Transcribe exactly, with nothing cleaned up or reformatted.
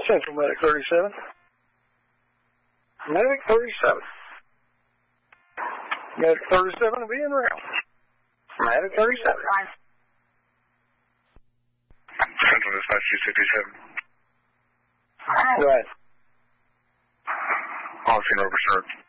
Central Medic thirty-seven. Medic thirty-seven. Medic thirty-seven will be in route. Medic thirty-seven. Central Dispatch two sixty-seven. Right. All seen over, sir.